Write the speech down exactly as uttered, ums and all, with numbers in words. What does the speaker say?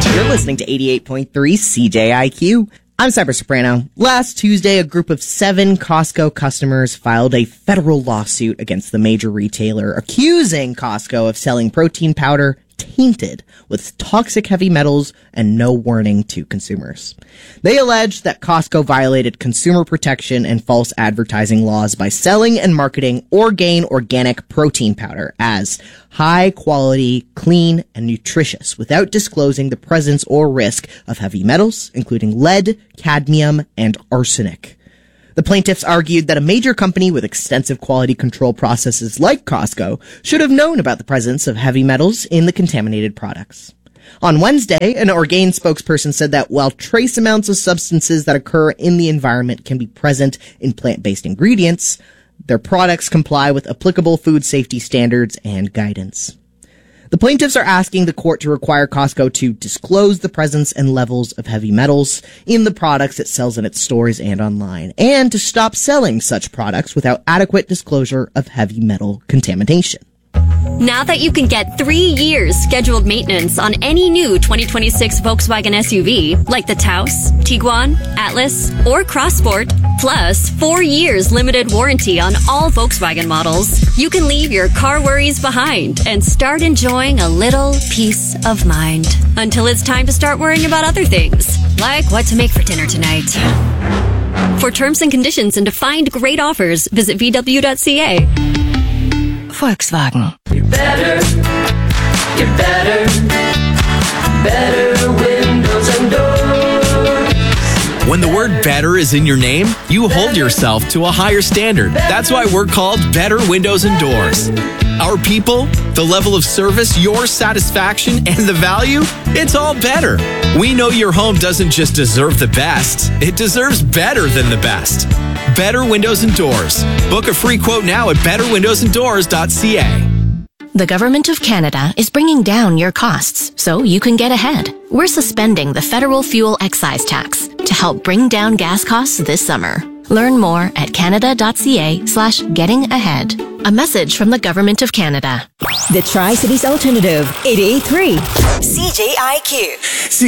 You're listening to eighty-eight point three C J I Q. I'm Cyber Soprano. Last Tuesday, a group of seven Costco customers filed a federal lawsuit against the major retailer, accusing Costco of selling protein powder tainted with toxic heavy metals and no warning to consumers. They alleged that Costco violated consumer protection and false advertising laws by selling and marketing Orgain organic protein powder as high quality, clean, and nutritious without disclosing the presence or risk of heavy metals, including lead, cadmium, and arsenic. The plaintiffs argued that a major company with extensive quality control processes like Costco should have known about the presence of heavy metals in the contaminated products. On Wednesday, an Orgain spokesperson said that while trace amounts of substances that occur in the environment can be present in plant-based ingredients, their products comply with applicable food safety standards and guidance. The plaintiffs are asking the court to require Costco to disclose the presence and levels of heavy metals in the products it sells in its stores and online, and to stop selling such products without adequate disclosure of heavy metal contamination. Now that you can get three years scheduled maintenance on any new twenty twenty-six Volkswagen S U V, like the Taos, Tiguan, Atlas, or Crossport, plus four years limited warranty on all Volkswagen models, you can leave your car worries behind and start enjoying a little peace of mind. Until it's time to start worrying about other things, like what to make for dinner tonight. For terms and conditions and to find great offers, visit V W dot C A. Volkswagen. You're better, you're better, better windows and doors. When the word better is in your name, you hold yourself to a higher standard. That's why we're called Better Windows and Doors. Our people, the level of service, your satisfaction, and the value, it's all better. We know your home doesn't just deserve the best, it deserves better than the best. Better Windows and Doors. Book a free quote now at better windows and doors dot c a. The Government of Canada is bringing down your costs so you can get ahead. We're suspending the federal fuel excise tax to help bring down gas costs this summer. Learn more at canada dot c a slash getting ahead. A message from the Government of Canada. The Tri-Cities Alternative, eighty-eight point three C J I Q.